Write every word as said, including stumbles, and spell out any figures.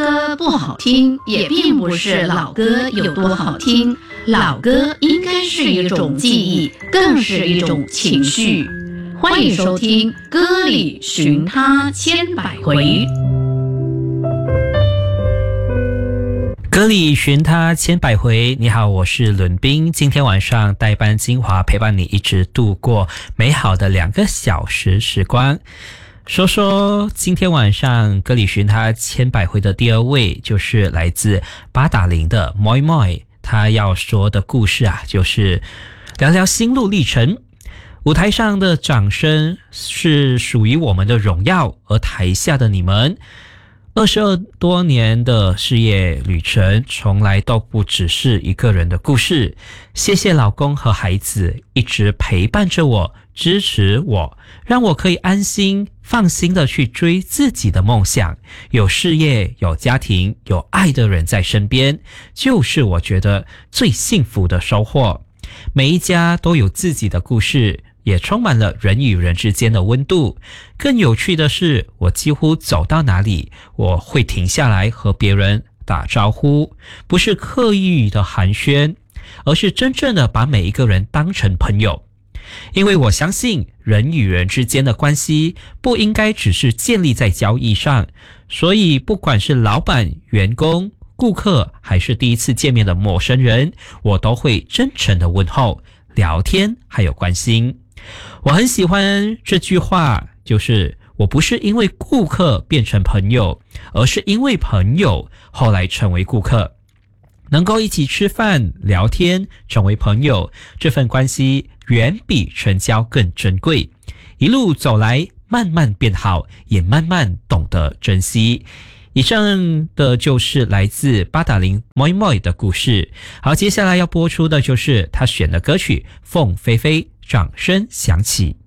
歌不好听，也并不是老歌有多好听，老歌应该是一种记忆，更是一种情绪。欢迎收听《歌里寻他千百回》。 歌里寻他千百回，你好，我是伦彬，今天晚上代班精华陪伴你一直度过美好的两个小时时光。说说今天晚上歌里寻他千百回的第二位，就是来自八达岭的 Moi Moi， 他要说的故事啊，就是聊聊心路历程。舞台上的掌声是属于我们的荣耀，而台下的你们二十二多年的事业旅程，从来都不只是一个人的故事。谢谢老公和孩子一直陪伴着我，支持我，让我可以安心放心的去追自己的梦想。有事业，有家庭，有爱的人在身边，就是我觉得最幸福的收获。每一家都有自己的故事，也充满了人与人之间的温度。更有趣的是，我几乎走到哪里，我会停下来和别人打招呼，不是刻意的寒暄，而是真正的把每一个人当成朋友。因为我相信人与人之间的关系不应该只是建立在交易上，所以不管是老板、员工、顾客，还是第一次见面的陌生人，我都会真诚的问候、聊天还有关心。我很喜欢这句话，就是我不是因为顾客变成朋友，而是因为朋友后来成为顾客。能够一起吃饭聊天成为朋友，这份关系远比成交更珍贵。一路走来，慢慢变好，也慢慢懂得珍惜。以上的就是来自八达岭 Moi Moi 的故事。好，接下来要播出的就是他选的歌曲《凤飞飞》，掌声响起。